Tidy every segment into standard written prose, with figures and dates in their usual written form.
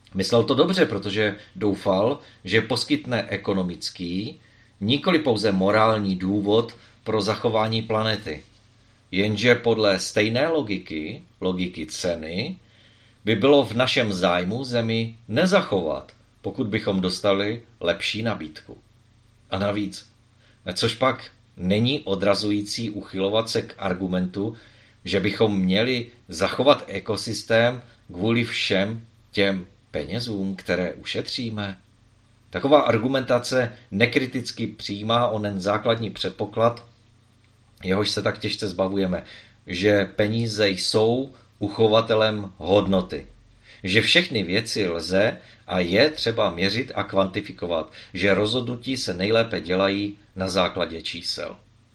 Myslel to dobře, protože doufal, že poskytne ekonomický, nikoli pouze morální důvod pro zachování planety. Jenže podle stejné logiky, logiky ceny, by bylo v našem zájmu Zemi nezachovat, pokud bychom dostali lepší nabídku. A navíc, což pak není odrazující uchylovat se k argumentu, že bychom měli zachovat ekosystém kvůli všem těm penězům, které ušetříme. Taková argumentace nekriticky přijímá onen základní předpoklad, jehož se tak těžce zbavujeme, že peníze jsou uchovatelem hodnoty. Že všechny věci lze a je třeba měřit a kvantifikovat, že rozhodnutí se nejlépe dělají na základě čísel.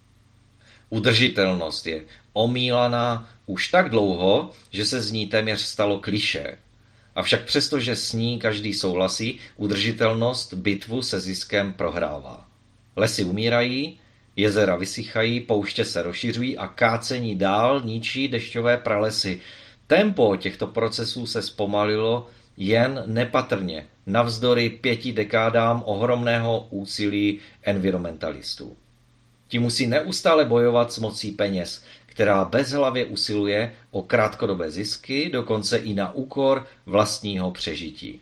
Udržitelnost je omílaná už tak dlouho, že se z ní téměř stalo klišé. Avšak přesto, že s ní každý souhlasí, udržitelnost bitvu se ziskem prohrává. Lesy umírají, jezera vysychají, pouště se rozšiřují a kácení dál ničí dešťové pralesy. Tempo těchto procesů se zpomalilo jen nepatrně, navzdory 5 dekádám ohromného úsilí environmentalistů. Ti musí neustále bojovat s mocí peněz, která bezhlavě usiluje o krátkodobé zisky, dokonce i na úkor vlastního přežití.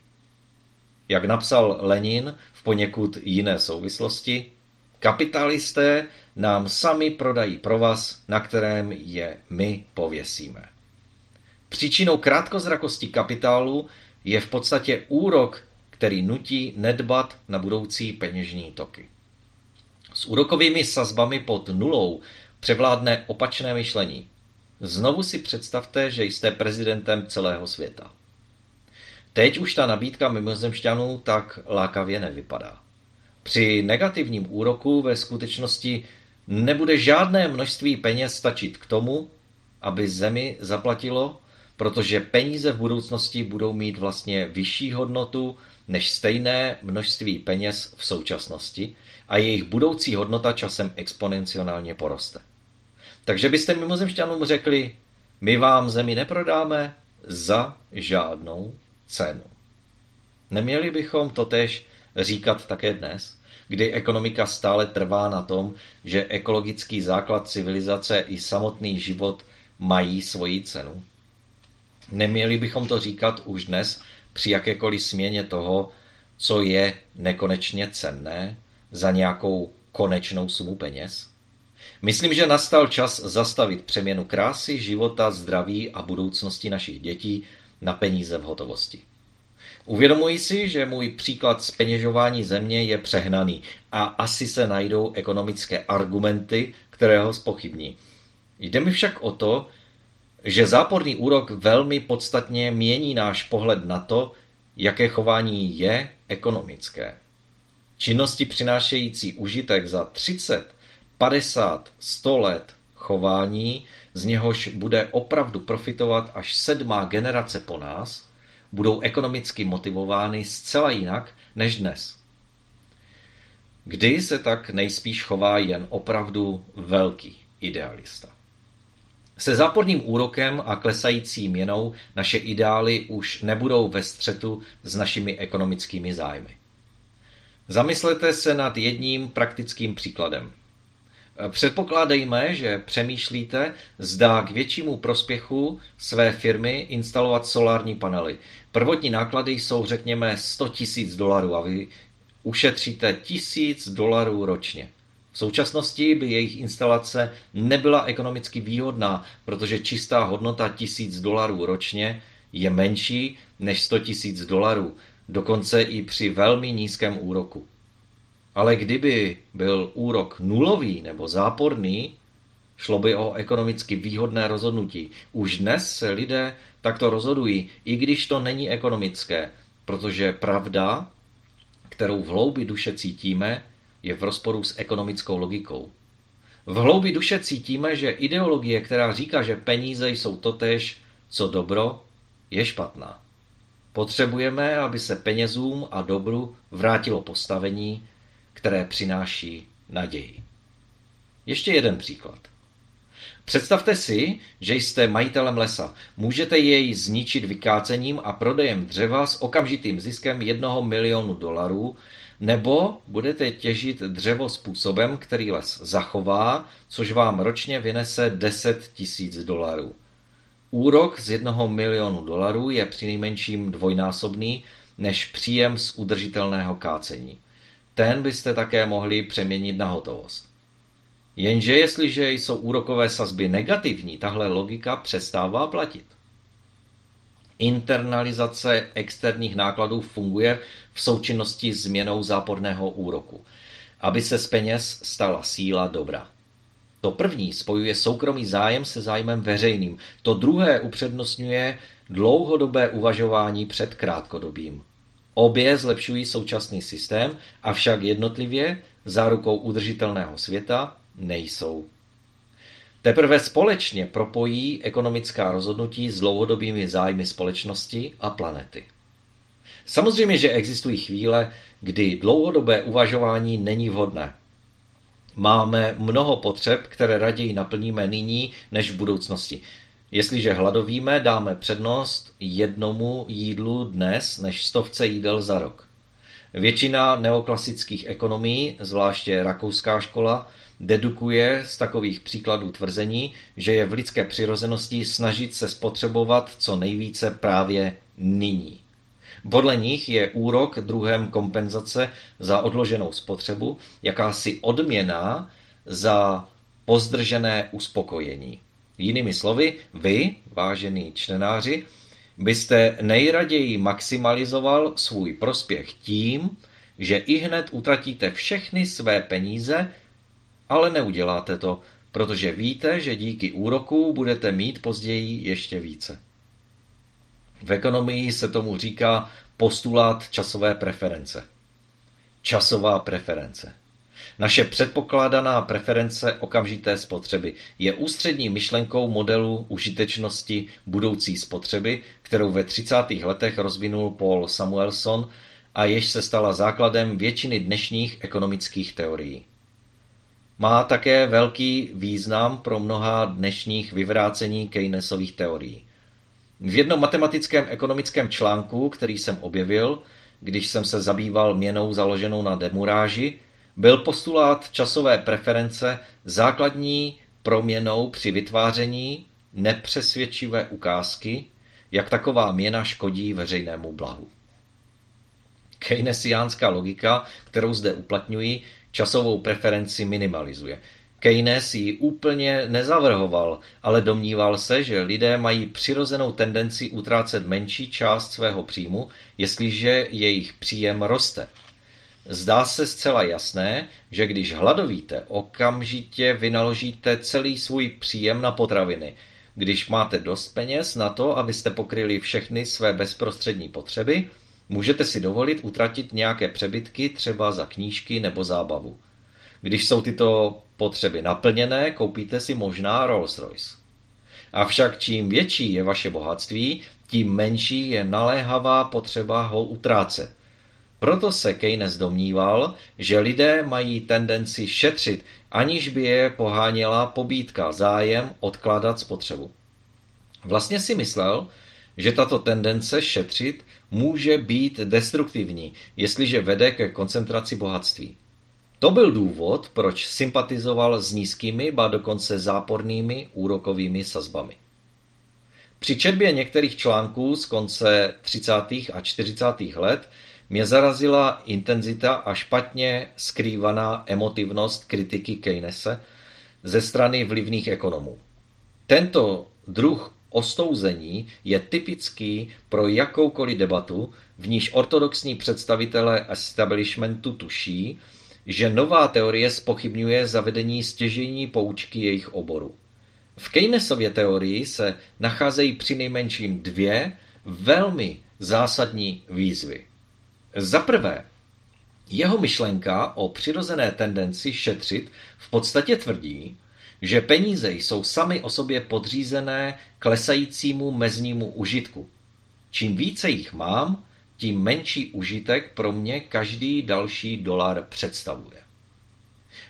Jak napsal Lenin v poněkud jiné souvislosti, kapitalisté nám sami prodají provaz, na kterém je my pověsíme. Příčinou krátkozrakosti kapitálu je v podstatě úrok, který nutí nedbat na budoucí peněžní toky. S úrokovými sazbami pod nulou převládne opačné myšlení. Znovu si představte, že jste prezidentem celého světa. Teď už ta nabídka mimozemšťanů tak lákavě nevypadá. Při negativním úroku ve skutečnosti nebude žádné množství peněz stačit k tomu, aby Zemi zaplatilo, protože peníze v budoucnosti budou mít vlastně vyšší hodnotu než stejné množství peněz v současnosti a jejich budoucí hodnota časem exponenciálně poroste. Takže byste mimozemšťanům řekli, my vám Zemi neprodáme za žádnou cenu. Neměli bychom totéž říkat také dnes, kdy ekonomika stále trvá na tom, že ekologický základ civilizace i samotný život mají svoji cenu. Neměli bychom to říkat už dnes při jakékoliv směně toho, co je nekonečně cenné za nějakou konečnou sumu peněz. Myslím, že nastal čas zastavit přeměnu krásy, života, zdraví a budoucnosti našich dětí na peníze v hotovosti. Uvědomuji si, že můj příklad zpeněžování země je přehnaný a asi se najdou ekonomické argumenty, které ho zpochybní. Jde mi však o to, že záporný úrok velmi podstatně mění náš pohled na to, jaké chování je ekonomické. Činnosti přinášející užitek za 30, 50, 100 let chování, z něhož bude opravdu profitovat až 7. generace po nás, budou ekonomicky motivovány zcela jinak než dnes. Kdy se tak nejspíš chová jen opravdu velký idealista. Se záporným úrokem a klesající měnou naše ideály už nebudou ve střetu s našimi ekonomickými zájmy. Zamyslete se nad jedním praktickým příkladem. Předpokládejme, že přemýšlíte, zda k většímu prospěchu své firmy instalovat solární panely. Prvotní náklady jsou řekněme $100,000 a vy ušetříte $1,000 ročně. V současnosti by jejich instalace nebyla ekonomicky výhodná, protože čistá hodnota $1,000 ročně je menší než $100,000, dokonce i při velmi nízkém úroku. Ale kdyby byl úrok nulový nebo záporný, šlo by o ekonomicky výhodné rozhodnutí. Už dnes se lidé takto rozhodují, i když to není ekonomické, protože pravda, kterou v hloubi duše cítíme, je v rozporu s ekonomickou logikou. V hloubi duše cítíme, že ideologie, která říká, že peníze jsou totéž, co dobro, je špatná. Potřebujeme, aby se penězům a dobru vrátilo postavení, které přináší naději. Ještě jeden příklad. Představte si, že jste majitelem lesa. Můžete jej zničit vykácením a prodejem dřeva s okamžitým ziskem $1 milionu, nebo budete těžit dřevo způsobem, který les zachová, což vám ročně vynese $10 000. Úrok z $1 milionu je přinejmenším dvojnásobný než příjem z udržitelného kácení. Ten byste také mohli přeměnit na hotovost. Jenže jestliže jsou úrokové sazby negativní, tahle logika přestává platit. Internalizace externích nákladů funguje v součinnosti s změnou záporného úroku, aby se z peněz stala síla dobra. To první spojuje soukromý zájem se zájmem veřejným, to druhé upřednostňuje dlouhodobé uvažování před krátkodobým. Obě zlepšují současný systém, avšak jednotlivě zárukou udržitelného světa nejsou. Teprve společně propojí ekonomická rozhodnutí s dlouhodobými zájmy společnosti a planety. Samozřejmě, že existují chvíle, kdy dlouhodobé uvažování není vhodné. Máme mnoho potřeb, které raději naplníme nyní než v budoucnosti. Jestliže hladovíme, dáme přednost jednomu jídlu dnes než 100 jídel za rok. Většina neoklasických ekonomií, zvláště rakouská škola, dedukuje z takových příkladů tvrzení, že je v lidské přirozenosti snažit se spotřebovat co nejvíce právě nyní. Podle nich je úrok druhem kompenzace za odloženou spotřebu, jakási odměna za pozdržené uspokojení. Jinými slovy, vy, vážení čtenáři, byste nejraději maximalizoval svůj prospěch tím, že ihned utratíte všechny své peníze, ale neuděláte to, protože víte, že díky úroku budete mít později ještě více. V ekonomii se tomu říká postulát časové preference. Časová preference. Naše předpokládaná preference okamžité spotřeby je ústřední myšlenkou modelu užitečnosti budoucí spotřeby, kterou ve 30. letech rozvinul Paul Samuelson a jež se stala základem většiny dnešních ekonomických teorií. Má také velký význam pro mnoha dnešních vyvrácení Keynesových teorií. V jednom matematickém ekonomickém článku, který jsem objevil, když jsem se zabýval měnou založenou na demuráži, byl postulát časové preference základní proměnou při vytváření nepřesvědčivé ukázky, jak taková měna škodí veřejnému blahu. Keynesiánská logika, kterou zde uplatňuji, časovou preferenci minimalizuje. Keynes ji úplně nezavrhoval, ale domníval se, že lidé mají přirozenou tendenci utrácet menší část svého příjmu, jestliže jejich příjem roste. Zdá se zcela jasné, že když hladovíte, okamžitě vynaložíte celý svůj příjem na potraviny. Když máte dost peněz na to, abyste pokryli všechny své bezprostřední potřeby, můžete si dovolit utratit nějaké přebytky třeba za knížky nebo zábavu. Když jsou tyto potřeby naplněné, koupíte si možná Rolls-Royce. Avšak čím větší je vaše bohatství, tím menší je naléhavá potřeba ho utrácet. Proto se Keynes domníval, že lidé mají tendenci šetřit, aniž by je poháněla pobídka, zájem odkládat spotřebu. Vlastně si myslel, že tato tendence šetřit může být destruktivní, jestliže vede ke koncentraci bohatství. To byl důvod, proč sympatizoval s nízkými, ba dokonce zápornými úrokovými sazbami. Při četbě některých článků z konce 30. a 40. let mě zarazila intenzita a špatně skrývaná emotivnost kritiky Keynese ze strany vlivných ekonomů. Tento druh ostouzení je typický pro jakoukoliv debatu, v níž ortodoxní představitelé establishmentu tuší, že nová teorie zpochybňuje zavedení stěžejní poučky jejich oboru. V Keynesově teorii se nacházejí přinejmenším dvě velmi zásadní výzvy. Za prvé, jeho myšlenka o přirozené tendenci šetřit v podstatě tvrdí, že peníze jsou samy o sobě podřízené klesajícímu meznímu užitku. Čím více jich mám, tím menší užitek pro mě každý další dolar představuje.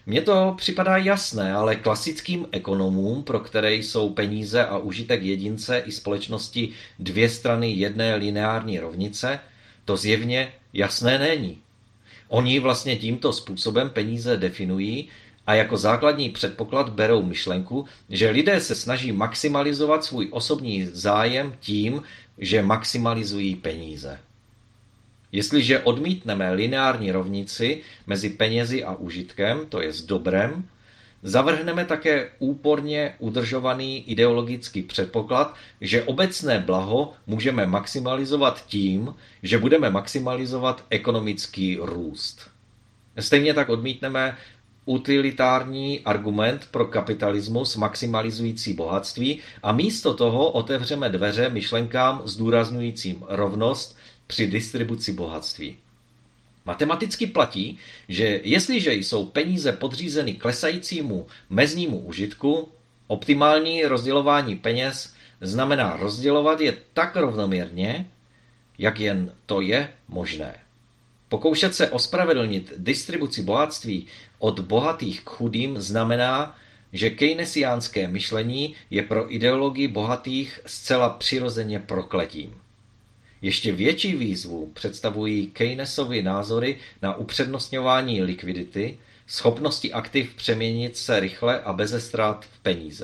Mně to připadá jasné, ale klasickým ekonomům, pro které jsou peníze a užitek jedince i společnosti dvě strany jedné lineární rovnice, to zjevně jasné není. Oni vlastně tímto způsobem peníze definují a jako základní předpoklad berou myšlenku, že lidé se snaží maximalizovat svůj osobní zájem tím, že maximalizují peníze. Jestliže odmítneme lineární rovnici mezi penězi a užitkem, to je s dobrem, zavrhneme také úporně udržovaný ideologický předpoklad, že obecné blaho můžeme maximalizovat tím, že budeme maximalizovat ekonomický růst. Stejně tak odmítneme utilitární argument pro kapitalismus maximalizující bohatství a místo toho otevřeme dveře myšlenkám zdůrazňujícím rovnost při distribuci bohatství. Matematicky platí, že jestliže jsou peníze podřízeny klesajícímu meznímu užitku, optimální rozdělování peněz znamená rozdělovat je tak rovnoměrně, jak jen to je možné. Pokoušet se ospravedlnit distribuci bohatství od bohatých k chudým znamená, že keynesiánské myšlení je pro ideologii bohatých zcela přirozeně prokletím. Ještě větší výzvu představují Keynesovy názory na upřednostňování likvidity, schopnosti aktiv přeměnit se rychle a beze ztrát v peníze.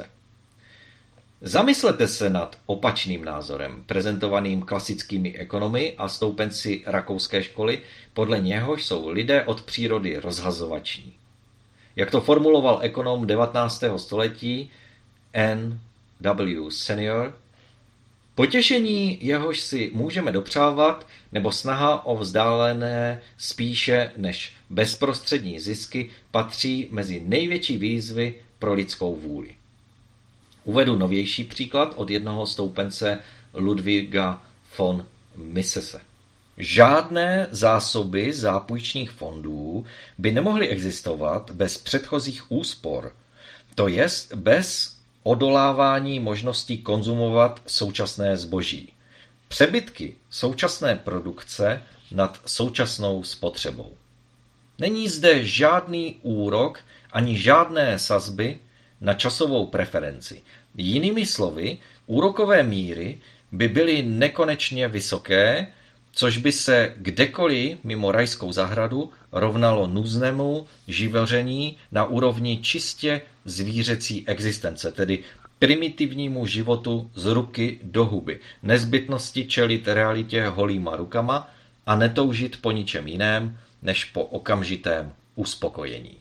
Zamyslete se nad opačným názorem, prezentovaným klasickými ekonomy a stoupenci rakouské školy, podle něhož jsou lidé od přírody rozhazovační. Jak to formuloval ekonom 19. století N. W. Senior, potěšení, jehož si můžeme dopřávat, nebo snaha o vzdálené spíše než bezprostřední zisky, patří mezi největší výzvy pro lidskou vůli. Uvedu novější příklad od jednoho stoupence Ludwiga von Misese. Žádné zásoby zápůjčních fondů by nemohly existovat bez předchozích úspor, to jest bez odolávání možností konzumovat současné zboží. Přebytky současné produkce nad současnou spotřebou. Není zde žádný úrok ani žádné sazby na časovou preferenci. Jinými slovy, úrokové míry by byly nekonečně vysoké, což by se kdekoliv mimo rajskou zahradu rovnalo nuznému živoření na úrovni čistě zvířecí existence, tedy primitivnímu životu z ruky do huby, nezbytnosti čelit realitě holýma rukama a netoužit po ničem jiném, než po okamžitém uspokojení.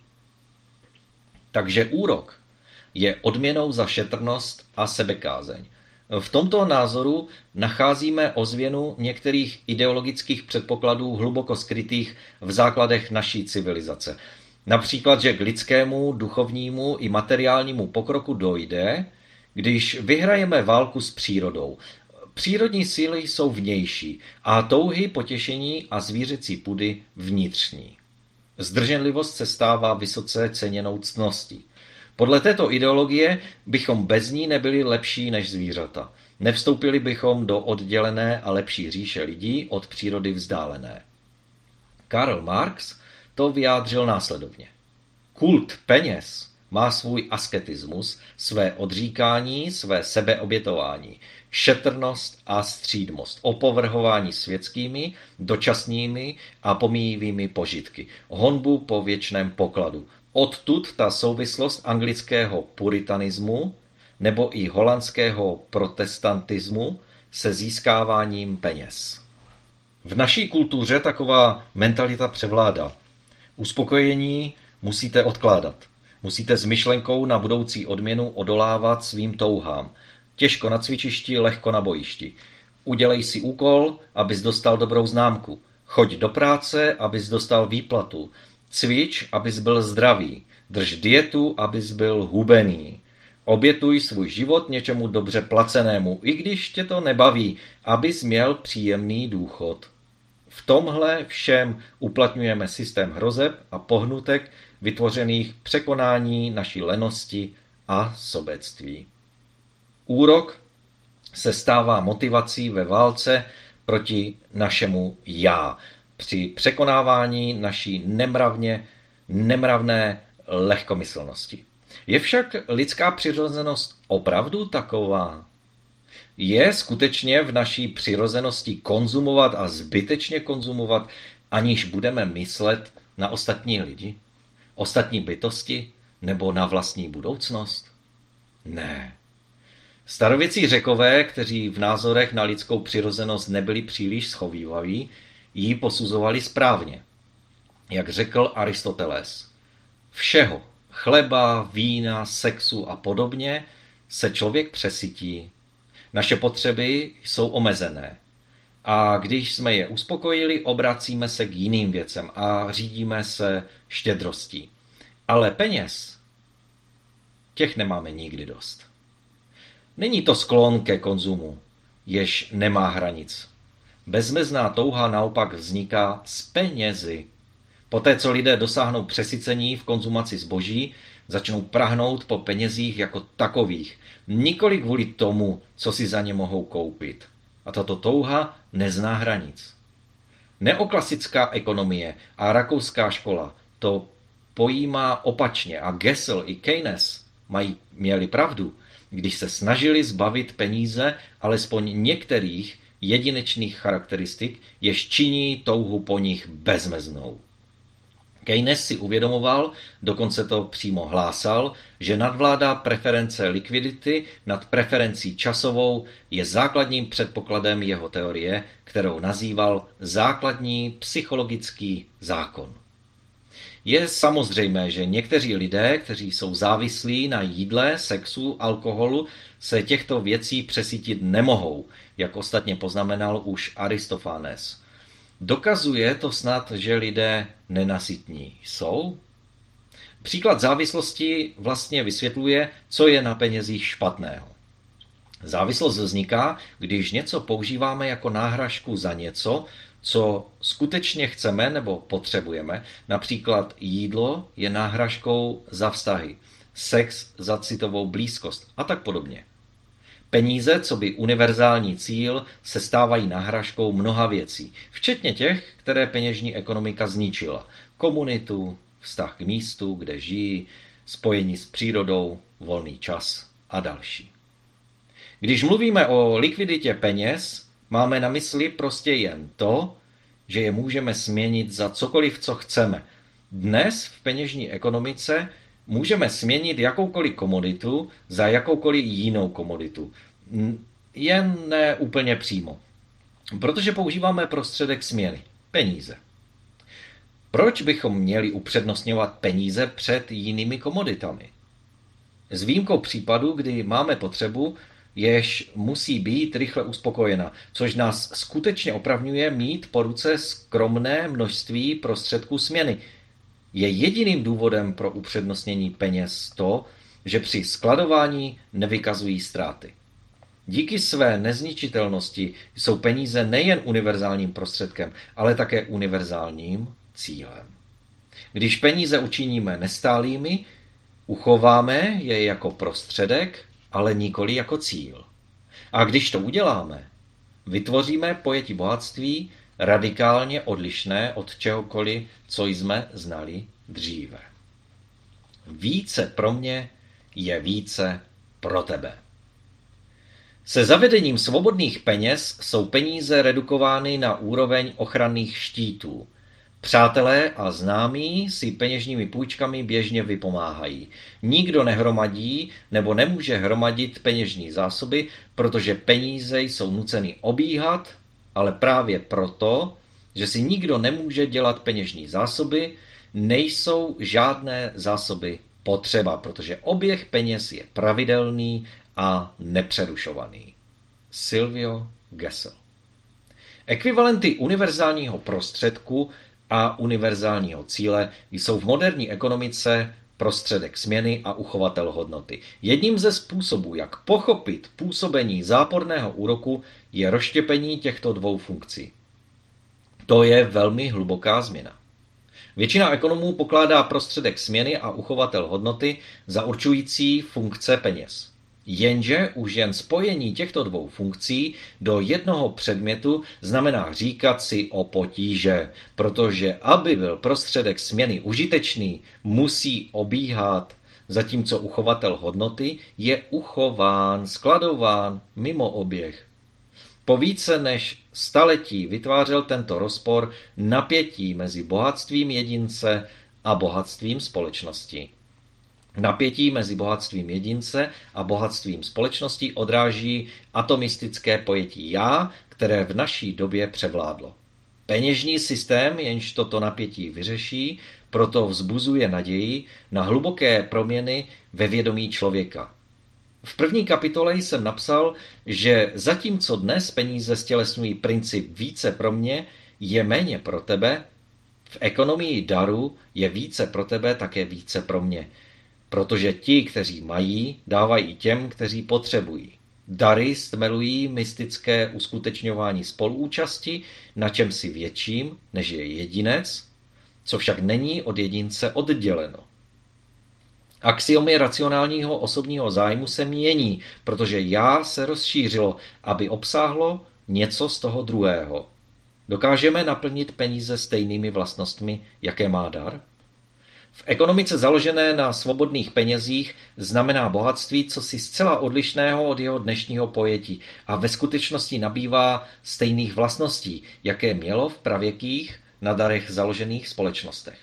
Takže úrok je odměnou za šetrnost a sebekázeň. V tomto názoru nacházíme ozvěnu některých ideologických předpokladů hluboko skrytých v základech naší civilizace. Například, že k lidskému, duchovnímu i materiálnímu pokroku dojde, když vyhrajeme válku s přírodou. Přírodní síly jsou vnější a touhy, potěšení a zvířecí pudy vnitřní. Zdrženlivost se stává vysoce ceněnou ctností. Podle této ideologie bychom bez ní nebyli lepší než zvířata. Nevstoupili bychom do oddělené a lepší říše lidí od přírody vzdálené. Karl Marx to vyjádřil následovně. Kult peněz má svůj asketismus, své odříkání, své sebeobětování, šetrnost a střídmost, opovrhování světskými, dočasnými a pomíjivými požitky, honbu po věčném pokladu. Odtud ta souvislost anglického puritanismu nebo i holandského protestantismu se získáváním peněz. V naší kultuře taková mentalita převládá. Uspokojení musíte odkládat. Musíte s myšlenkou na budoucí odměnu odolávat svým touhám. Těžko na cvičišti, lehko na bojišti. Udělej si úkol, abys dostal dobrou známku. Choď do práce, abys dostal výplatu. Cvič, abys byl zdravý. Drž dietu, abys byl hubený. Obětuj svůj život něčemu dobře placenému, i když tě to nebaví, abys měl příjemný důchod. V tomhle všem uplatňujeme systém hrozeb a pohnutek vytvořených překonání naší lenosti a sobectví. Úrok se stává motivací ve válce proti našemu já, při překonávání naší nemravné lehkomyslnosti. Je však lidská přirozenost opravdu taková? Je skutečně v naší přirozenosti konzumovat a zbytečně konzumovat, aniž budeme myslet na ostatní lidi, ostatní bytosti nebo na vlastní budoucnost? Ne. Starověcí Řekové, kteří v názorech na lidskou přirozenost nebyli příliš schovývaví, ji posuzovali správně. Jak řekl Aristoteles, všeho, chleba, vína, sexu a podobně, se člověk přesytí. Naše potřeby jsou omezené. A když jsme je uspokojili, obracíme se k jiným věcem a řídíme se štědrostí. Ale peněz, těch nemáme nikdy dost. Není to sklon ke konzumu, jež nemá hranic. Bezmezná touha naopak vzniká z penězi. Poté, co lidé dosáhnou přesycení v konzumaci zboží, začnou prahnout po penězích jako takových, nikoli kvůli tomu, co si za ně mohou koupit. A tato touha nezná hranic. Neoklasická ekonomie a rakouská škola to pojímá opačně a Gessel i Keynes měli pravdu, když se snažili zbavit peníze alespoň některých jedinečných charakteristik, jež činí touhu po nich bezmeznou. Keynes si uvědomoval, dokonce to přímo hlásal, že nadvládá preference likvidity nad preferencí časovou je základním předpokladem jeho teorie, kterou nazýval základní psychologický zákon. Je samozřejmé, že někteří lidé, kteří jsou závislí na jídle, sexu, alkoholu, se těchto věcí přesytit nemohou, jak ostatně poznamenal už Aristofanes. Dokazuje to snad, že lidé nenasytní jsou? Příklad závislosti vlastně vysvětluje, co je na penězích špatného. Závislost vzniká, když něco používáme jako náhražku za něco, co skutečně chceme nebo potřebujeme. Například jídlo je náhražkou za vztahy, sex za citovou blízkost a tak podobně. Peníze, co by univerzální cíl, se stávají náhražkou mnoha věcí, včetně těch, které peněžní ekonomika zničila. Komunitu, vztah k místu, kde žijí, spojení s přírodou, volný čas a další. Když mluvíme o likviditě peněz, máme na mysli prostě jen to, že je můžeme směnit za cokoliv, co chceme. Dnes v peněžní ekonomice můžeme směnit jakoukoliv komoditu za jakoukoliv jinou komoditu. Jen ne úplně přímo. Protože používáme prostředek směny. Peníze. Proč bychom měli upřednostňovat peníze před jinými komoditami? S výjimkou případu, kdy máme potřebu, jež musí být rychle uspokojena, což nás skutečně opravňuje mít po ruce skromné množství prostředků směny. Je jediným důvodem pro upřednostnění peněz to, že při skladování nevykazují ztráty. Díky své nezničitelnosti jsou peníze nejen univerzálním prostředkem, ale také univerzálním cílem. Když peníze učiníme nestálými, uchováme je jako prostředek, ale nikoli jako cíl. A když to uděláme, vytvoříme pojetí bohatství radikálně odlišné od čehokoliv, co jsme znali dříve. Více pro mě je více pro tebe. Se zavedením svobodných peněz jsou peníze redukovány na úroveň ochranných štítů. Přátelé a známí si peněžními půjčkami běžně vypomáhají. Nikdo nehromadí nebo nemůže hromadit peněžní zásoby, protože peníze jsou nuceny obíhat, ale právě proto, že si nikdo nemůže dělat peněžní zásoby, nejsou žádné zásoby potřeba, protože oběh peněz je pravidelný a nepřerušovaný. Silvio Gesell. Ekvivalenty univerzálního prostředku a univerzálního cíle jsou v moderní ekonomice prostředek směny a uchovatel hodnoty. Jedním ze způsobů, jak pochopit působení záporného úroku, je rozštěpení těchto dvou funkcí. To je velmi hluboká změna. Většina ekonomů pokládá prostředek směny a uchovatel hodnoty za určující funkce peněz. Jenže už jen spojení těchto dvou funkcí do jednoho předmětu znamená říkat si o potíže, protože aby byl prostředek směny užitečný, musí obíhat, zatímco uchovatel hodnoty je uchován, skladován mimo oběh. Po více než staletí vytvářel tento rozpor napětí mezi bohatstvím jedince a bohatstvím společnosti. Napětí mezi bohatstvím jedince a bohatstvím společnosti odráží atomistické pojetí já, které v naší době převládlo. Peněžní systém, jenž toto napětí vyřeší, proto vzbuzuje naději na hluboké proměny ve vědomí člověka. V první kapitole jsem napsal, že zatímco dnes peníze stělesňují princip více pro mě, je méně pro tebe, v ekonomii daru je více pro tebe, také více pro mě. Protože ti, kteří mají, dávají těm, kteří potřebují. Dary stmelují mystické uskutečňování spoluúčasti na čemsi větším, než je jedinec, co však není od jedince odděleno. Axiomy racionálního osobního zájmu se mění, protože já se rozšířilo, aby obsáhlo něco z toho druhého. Dokážeme naplnit peníze stejnými vlastnostmi, jaké má dar? V ekonomice založené na svobodných penězích znamená bohatství cosi zcela odlišného od jeho dnešního pojetí a ve skutečnosti nabývá stejných vlastností, jaké mělo v pravěkých na darech založených společnostech.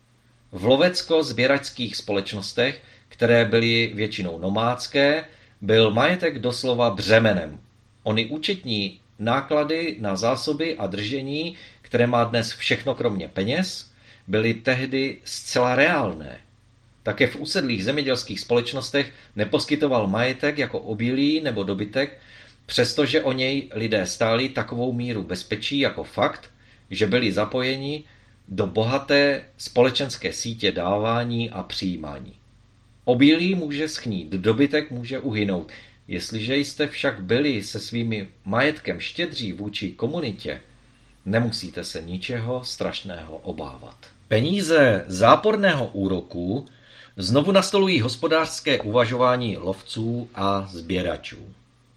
V lovecko-sběračských společnostech, které byly většinou nomádské, byl majetek doslova břemenem. Ony účetní náklady na zásoby a držení, které má dnes všechno kromě peněz, byly tehdy zcela reálné. Také v usedlých zemědělských společnostech neposkytoval majetek jako obilí nebo dobytek, přestože o něj lidé stáli takovou míru bezpečí jako fakt, že byli zapojeni do bohaté společenské sítě dávání a přijímání. Obilí může schnít, dobytek může uhynout. Jestliže jste však byli se svými majetkem štědří vůči komunitě, nemusíte se ničeho strašného obávat. Peníze záporného úroku znovu nastolují hospodářské uvažování lovců a sběračů.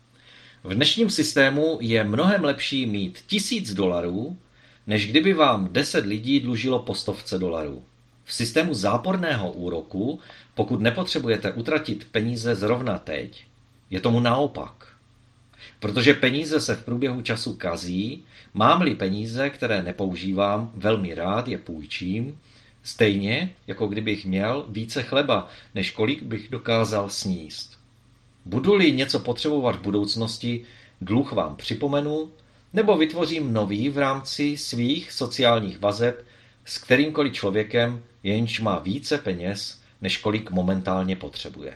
V dnešním systému je mnohem lepší mít $1000, než kdyby vám 10 lidí dlužilo po $100. V systému záporného úroku, pokud nepotřebujete utratit peníze zrovna teď, je tomu naopak. Protože peníze se v průběhu času kazí, mám-li peníze, které nepoužívám, velmi rád je půjčím, stejně jako kdybych měl více chleba, než kolik bych dokázal sníst. Budu-li něco potřebovat v budoucnosti, dluh vám připomenu, nebo vytvořím nový v rámci svých sociálních vazeb s kterýmkoliv člověkem, jenž má více peněz, než kolik momentálně potřebuje.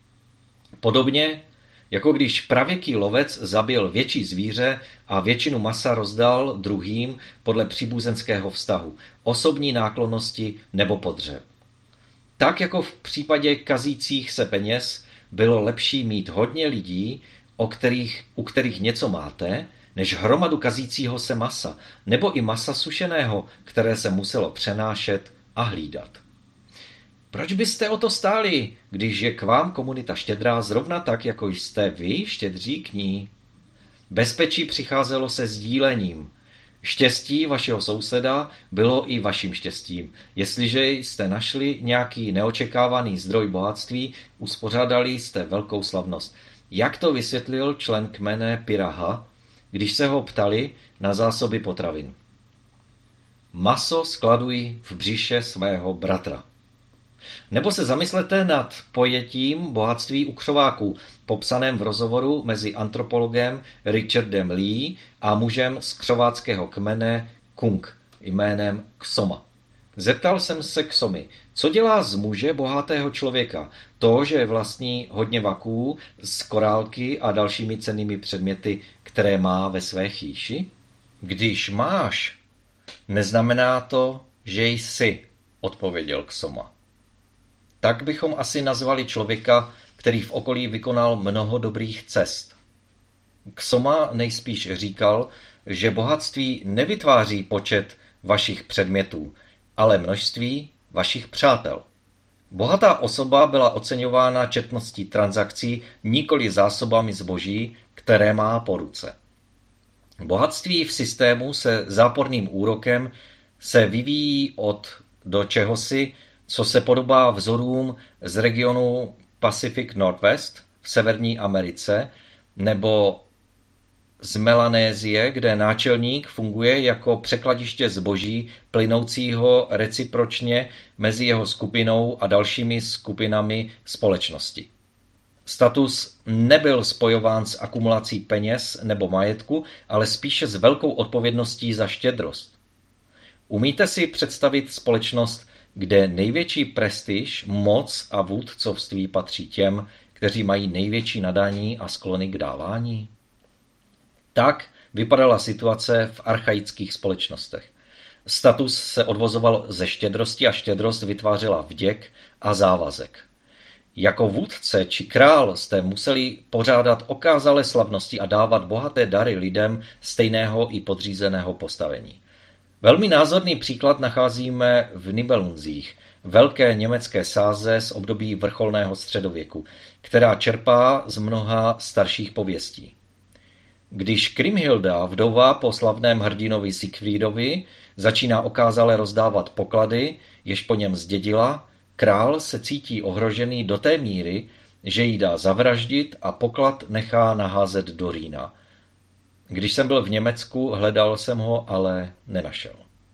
Podobně, jako když pravěký lovec zabil větší zvíře a většinu masa rozdal druhým podle příbuzenského vztahu, osobní náklonnosti nebo potřeb. Tak jako v případě kazících se peněz bylo lepší mít hodně lidí, u kterých něco máte, než hromadu kazícího se masa, nebo i masa sušeného, které se muselo přenášet a hlídat. Proč byste o to stáli, když je k vám komunita štědrá zrovna tak, jako jste vy štědří k ní? Bezpečí přicházelo se sdílením. Štěstí vašeho souseda bylo i vaším štěstím. Jestliže jste našli nějaký neočekávaný zdroj bohatství, uspořádali jste velkou slavnost. Jak to vysvětlil člen kmene Piraha, když se ho ptali na zásoby potravin? Maso skladuj v břiše svého bratra. Nebo se zamyslete nad pojetím bohatství u křováků, popsaném v rozhovoru mezi antropologem Richardem Lee a mužem z křováckého kmene Kung jménem Ksoma. Zeptal jsem se Ksomy, co dělá z muže bohatého člověka? To, že vlastní hodně vaků, z korálky a dalšími cennými předměty, které má ve své chýši? Když máš, neznamená to, že jsi, odpověděl Ksoma. Tak bychom asi nazvali člověka, který v okolí vykonal mnoho dobrých cest. Ksoma nejspíš říkal, že bohatství nevytváří počet vašich předmětů, ale množství vašich přátel. Bohatá osoba byla oceňována četností transakcí, nikoli zásobami zboží, které má po ruce. Bohatství v systému se záporným úrokem se vyvíjí do čehosi, co se podobá vzorům z regionu Pacific Northwest v Severní Americe nebo z Melanésie, kde náčelník funguje jako překladiště zboží plynoucího recipročně mezi jeho skupinou a dalšími skupinami společnosti. Status nebyl spojován s akumulací peněz nebo majetku, ale spíše s velkou odpovědností za štědrost. Umíte si představit společnost, kde největší prestiž, moc a vůdcovství patří těm, kteří mají největší nadání a sklony k dávání? Tak vypadala situace v archaických společnostech. Status se odvozoval ze štědrosti a štědrost vytvářela vděk a závazek. Jako vůdce či král jste museli pořádat okázalé slavnosti a dávat bohaté dary lidem stejného i podřízeného postavení. Velmi názorný příklad nacházíme v Nibelungzích, velké německé sáze z období vrcholného středověku, která čerpá z mnoha starších pověstí. Když Kriemhilda, vdova po slavném hrdinovi Siegfriedovi, začíná okázale rozdávat poklady, jež po něm zdědila, král se cítí ohrožený do té míry, že ji dá zavraždit a poklad nechá naházet do Rýna. Když jsem byl v Německu, hledal jsem ho, ale nenašel.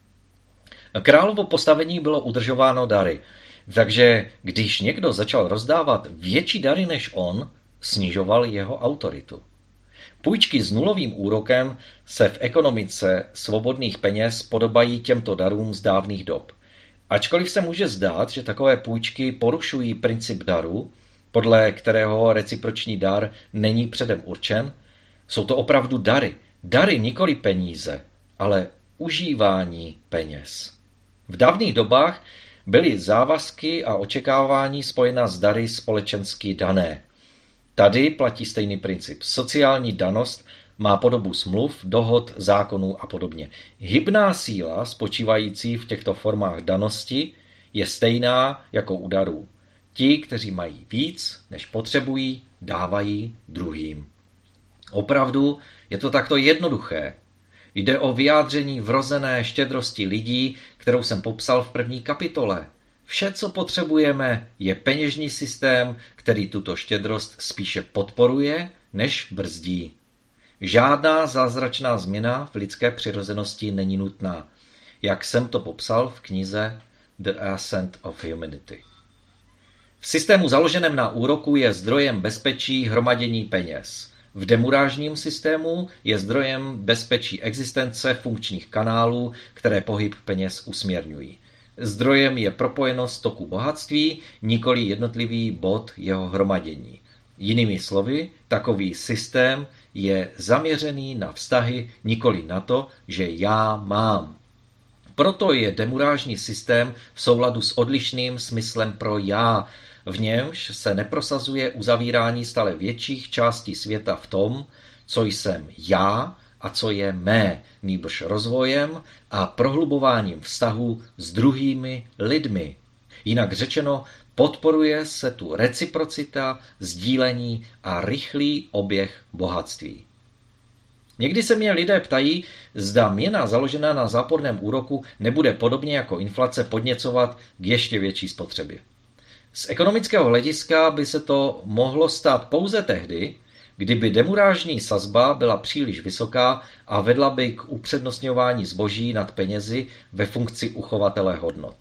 Královo postavení bylo udržováno dary, takže když někdo začal rozdávat větší dary než on, snižoval jeho autoritu. Půjčky s nulovým úrokem se v ekonomice svobodných peněz podobají těmto darům z dávných dob. Ačkoliv se může zdát, že takové půjčky porušují princip daru, podle kterého reciproční dar není předem určen, jsou to opravdu dary. Dary nikoli peníze, ale užívání peněz. V dávných dobách byly závazky a očekávání spojena s dary společensky dané. Tady platí stejný princip. Sociální danost má podobu smluv, dohod, zákonů a podobně. Hybná síla, spočívající v těchto formách danosti, je stejná jako u darů. Ti, kteří mají víc, než potřebují, dávají druhým. Opravdu je to takto jednoduché. Jde o vyjádření vrozené štědrosti lidí, kterou jsem popsal v první kapitole. Vše, co potřebujeme, je peněžní systém, který tuto štědrost spíše podporuje, než brzdí. Žádná zázračná změna v lidské přirozenosti není nutná, jak jsem to popsal v knize The Ascent of Humanity. V systému založeném na úroku je zdrojem bezpečí hromadění peněz. V demurážním systému je zdrojem bezpečí existence funkčních kanálů, které pohyb peněz usměrňují. Zdrojem je propojenost toku bohatství, nikoli jednotlivý bod jeho hromadění. Jinými slovy, takový systém je zaměřený na vztahy, nikoli na to, že já mám. Proto je demurážní systém v souladu s odlišným smyslem pro já, v němž se neprosazuje uzavírání stále větších částí světa v tom, co jsem já a co je mé, nýbrž rozvojem a prohlubováním vztahu s druhými lidmi. Jinak řečeno, podporuje se tu reciprocita, sdílení a rychlý oběh bohatství. Někdy se mě lidé ptají, zda měna založená na záporném úroku nebude podobně jako inflace podněcovat k ještě větší spotřebě. Z ekonomického hlediska by se to mohlo stát pouze tehdy, kdyby demurážní sazba byla příliš vysoká a vedla by k upřednostňování zboží nad penězi ve funkci uchovatele hodnot.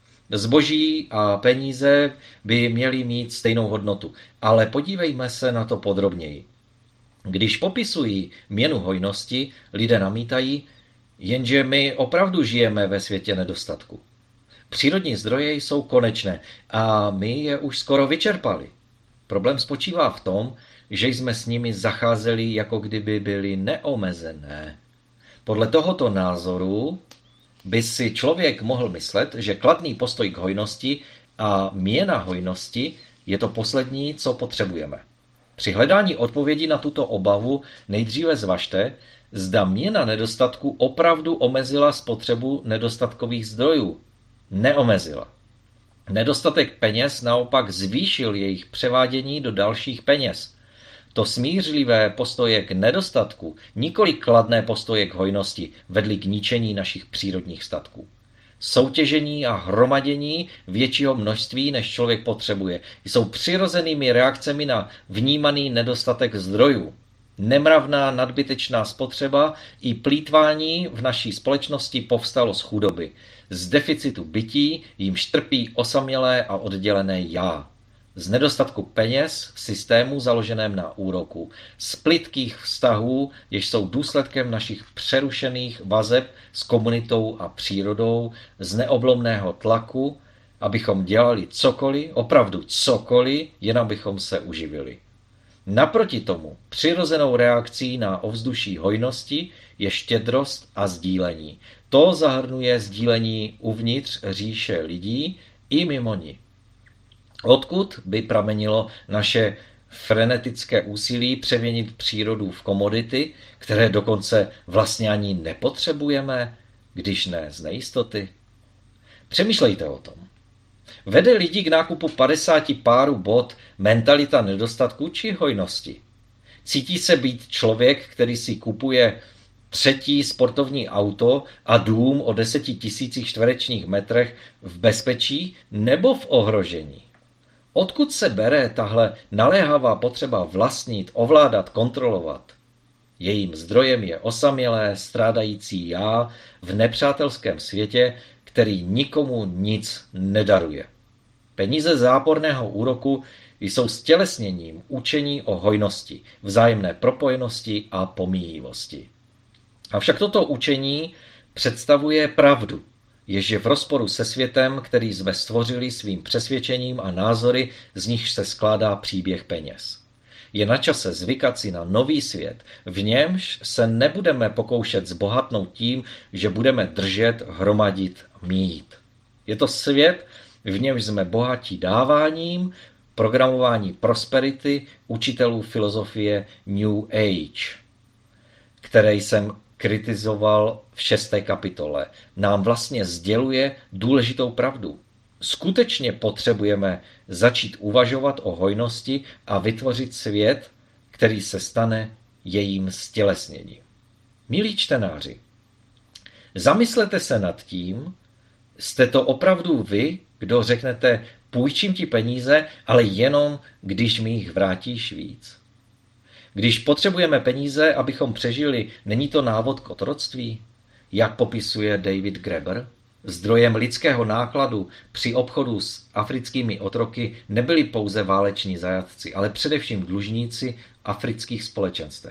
Zboží a peníze by měly mít stejnou hodnotu, ale podívejme se na to podrobněji. Když popisují měnu hojnosti, lidé namítají, jenže my opravdu žijeme ve světě nedostatku. Přírodní zdroje jsou konečné a my je už skoro vyčerpali. Problém spočívá v tom, že jsme s nimi zacházeli, jako kdyby byly neomezené. Podle tohoto názoru by si člověk mohl myslet, že kladný postoj k hojnosti a měna hojnosti je to poslední, co potřebujeme. Při hledání odpovědi na tuto obavu nejdříve zvažte, zda měna nedostatku opravdu omezila spotřebu nedostatkových zdrojů. Neomezila. Nedostatek peněz naopak zvýšil jejich převádění do dalších peněz. To smířlivé postoje k nedostatku, nikoli kladné postoje k hojnosti, vedly k ničení našich přírodních statků. Soutěžení a hromadění většího množství, než člověk potřebuje, jsou přirozenými reakcemi na vnímaný nedostatek zdrojů. Nemravná nadbytečná spotřeba i plýtvání v naší společnosti povstalo z chudoby, z deficitu bytí, jímž trpí osamělé a oddělené já. Z nedostatku peněz v systému založeném na úroku, z plytkých vztahů, jež jsou důsledkem našich přerušených vazeb s komunitou a přírodou, z neoblomného tlaku, abychom dělali cokoliv, opravdu cokoliv, jen abychom se uživili. Naproti tomu přirozenou reakcí na ovzduší hojnosti je štědrost a sdílení. To zahrnuje sdílení uvnitř říše lidí i mimo ní. Odkud by pramenilo naše frenetické úsilí přeměnit přírodu v komodity, které dokonce vlastně ani nepotřebujeme, když ne z nejistoty? Přemýšlejte o tom. Vede lidi k nákupu 50 párů bot mentalita nedostatku či hojnosti? Cítí se být člověk, který si kupuje 3. sportovní auto a dům o 10 000 čtverečních metrech v bezpečí nebo v ohrožení? Odkud se bere tahle naléhavá potřeba vlastnit, ovládat, kontrolovat? Jejím zdrojem je osamělé, strádající já v nepřátelském světě, který nikomu nic nedaruje. Peníze záporného úroku jsou stělesněním učení o hojnosti, vzájemné propojenosti a pomíjivosti. Avšak toto učení představuje pravdu, jež je v rozporu se světem, který jsme stvořili svým přesvědčením a názory, z nichž se skládá příběh peněz. Je na čase zvykat si na nový svět, v němž se nebudeme pokoušet zbohatnout tím, že budeme držet, hromadit, mít. Je to svět, v němž jsme bohatí dáváním, programování prosperity, učitelů filozofie New Age, které jsem kritizoval v 6. kapitole, nám vlastně sděluje důležitou pravdu. Skutečně potřebujeme začít uvažovat o hojnosti a vytvořit svět, který se stane jejím stělesněním. Milí čtenáři, zamyslete se nad tím, jste to opravdu vy, kdo řeknete, půjčím ti peníze, ale jenom, když mi jich vrátíš víc. Když potřebujeme peníze, abychom přežili, není to návod k otroctví? Jak popisuje David Graeber? Zdrojem lidského nákladu při obchodu s africkými otroky nebyli pouze váleční zajatci, ale především dlužníci afrických společenstev.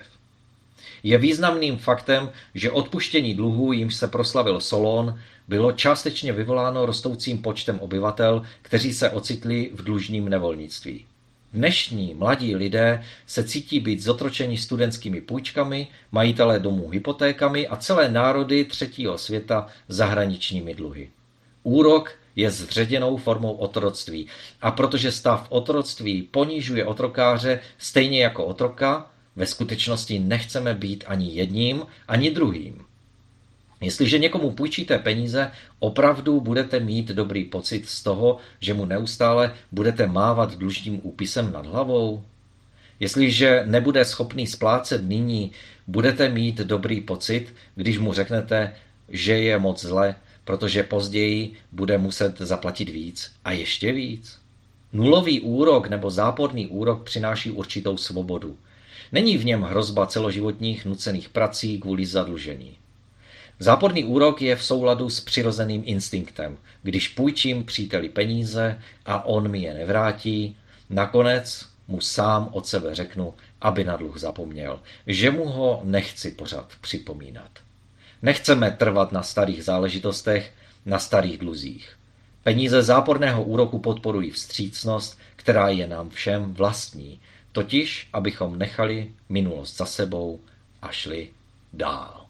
Je významným faktem, že odpuštění dluhů, jimž se proslavil Solon, bylo částečně vyvoláno rostoucím počtem obyvatel, kteří se ocitli v dlužním nevolnictví. Dnešní mladí lidé se cítí být zotročeni studentskými půjčkami, majitelé domů hypotékami a celé národy třetího světa zahraničními dluhy. Úrok je zředěnou formou otroctví a protože stav otroctví ponižuje otrokáře stejně jako otroka, ve skutečnosti nechceme být ani jedním, ani druhým. Jestliže někomu půjčíte peníze, opravdu budete mít dobrý pocit z toho, že mu neustále budete mávat dlužním úpisem nad hlavou? Jestliže nebude schopný splácet nyní, budete mít dobrý pocit, když mu řeknete, že je moc zle, protože později bude muset zaplatit víc a ještě víc? Nulový úrok nebo záporný úrok přináší určitou svobodu. Není v něm hrozba celoživotních nucených prací kvůli zadlužení. Záporný úrok je v souladu s přirozeným instinktem. Když půjčím příteli peníze a on mi je nevrátí, nakonec mu sám od sebe řeknu, aby na dluh zapomněl, že mu ho nechci pořád připomínat. Nechceme trvat na starých záležitostech, na starých dluzích. Peníze záporného úroku podporují vstřícnost, která je nám všem vlastní, totiž abychom nechali minulost za sebou a šli dál.